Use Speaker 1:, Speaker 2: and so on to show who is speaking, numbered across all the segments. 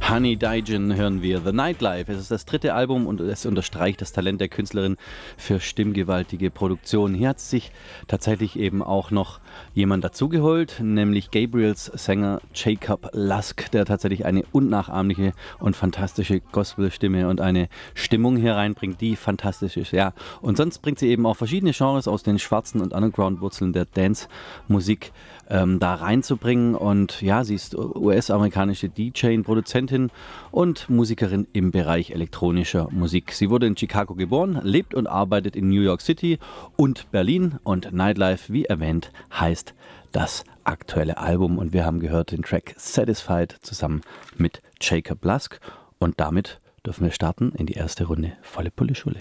Speaker 1: Honey Dijon hören wir. The Nightlife. Es ist das dritte Album und es unterstreicht das Talent der Künstlerin für stimmgewaltige Produktionen. Hier hat sich tatsächlich eben auch noch jemand dazugeholt, nämlich Gabriels Sänger Jacob Lusk, der tatsächlich eine unnachahmliche und fantastische Gospelstimme und eine Stimmung hier reinbringt, die fantastisch ist. Ja. Und sonst bringt sie eben auch verschiedene Genres aus den schwarzen und Underground-Wurzeln der Dance-Musik da reinzubringen. Und ja, sie ist US-amerikanische DJ, Produzentin und Musikerin im Bereich elektronischer Musik. Sie wurde in Chicago geboren, lebt und arbeitet in New York City und Berlin. Und Nightlife, wie erwähnt, heißt das aktuelle Album. Und wir haben gehört den Track Satisfied zusammen mit Jacob Lusk. Und damit dürfen wir starten in die erste Runde Volle Pulle Schule.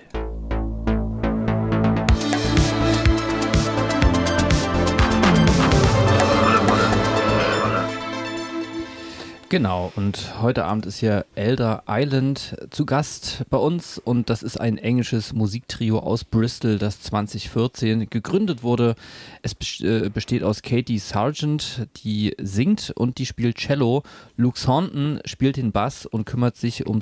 Speaker 2: Genau, und heute Abend ist hier Elder Island zu Gast bei uns und das ist ein englisches Musiktrio aus Bristol, das 2014 gegründet wurde. Es besteht aus Katie Sargent, die singt und die spielt Cello. Luke Thornton spielt den Bass und kümmert sich um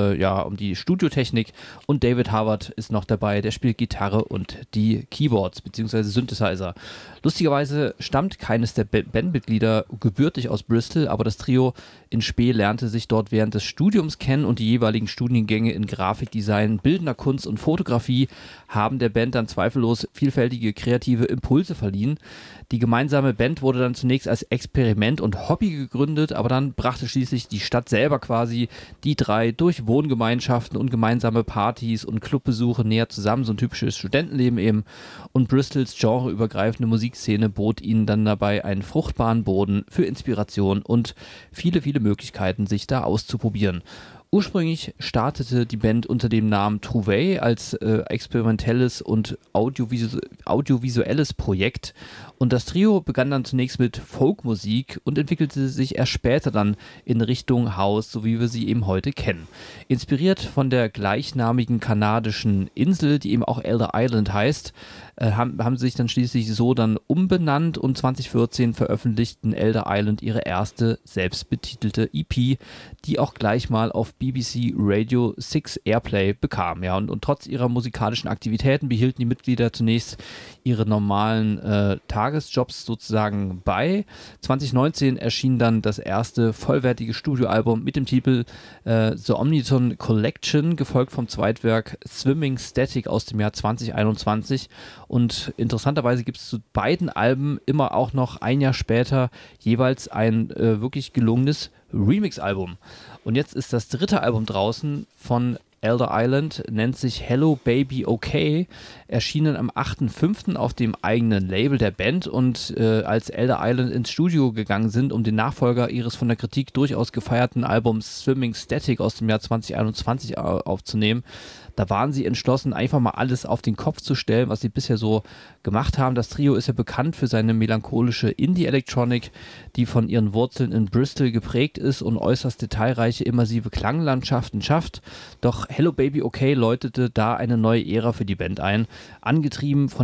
Speaker 2: die Studiotechnik und David Harvard ist noch dabei, der spielt Gitarre und die Keyboards bzw. Synthesizer. Lustigerweise stammt keines der Bandmitglieder gebürtig aus Bristol, aber das Trio in Spee lernte sich dort während des Studiums kennen und die jeweiligen Studiengänge in Grafikdesign, bildender Kunst und Fotografie haben der Band dann zweifellos vielfältige kreative Impulse verliehen. Die gemeinsame Band wurde dann zunächst als Experiment und Hobby gegründet, aber dann brachte schließlich die Stadt selber quasi die drei durch Wohngemeinschaften und gemeinsame Partys und Clubbesuche näher zusammen, so ein typisches Studentenleben eben. Und Bristols genreübergreifende Musikszene bot ihnen dann dabei einen fruchtbaren Boden für Inspiration und viele Möglichkeiten, sich da auszuprobieren. Ursprünglich startete die Band unter dem Namen Trouvé als experimentelles und audiovisuelles Projekt und das Trio begann dann zunächst mit Folkmusik und entwickelte sich erst später dann in Richtung House, so wie wir sie eben heute kennen. Inspiriert von der gleichnamigen kanadischen Insel, die eben auch Elder Island heißt, haben sie sich dann schließlich so dann umbenannt und 2014 veröffentlichten Elder Island ihre erste selbstbetitelte EP, die auch gleich mal auf BBC Radio 6 Airplay bekam. Ja, und trotz ihrer musikalischen Aktivitäten behielten die Mitglieder zunächst ihre normalen Tagesjobs sozusagen bei. 2019 erschien dann das erste vollwertige Studioalbum mit dem Titel The Omniton Collection, gefolgt vom Zweitwerk Swimming Static aus dem Jahr 2021. Und interessanterweise gibt es zu beiden Alben immer auch noch ein Jahr später jeweils ein wirklich gelungenes Remix-Album. Und jetzt ist das dritte Album draußen von Elder Island, nennt sich Hello Baby Okay, erschienen am 8.5. auf dem eigenen Label der Band und als Elder Island ins Studio gegangen sind, um den Nachfolger ihres von der Kritik durchaus gefeierten Albums Swimming Static aus dem Jahr 2021 aufzunehmen, da waren sie entschlossen, einfach mal alles auf den Kopf zu stellen, was sie bisher so gemacht haben. Das Trio ist ja bekannt für seine melancholische Indie-Electronic, die von ihren Wurzeln in Bristol geprägt ist und äußerst detailreiche, immersive Klanglandschaften schafft. Doch Hello Baby Okay läutete da eine neue Ära für die Band ein, angetrieben von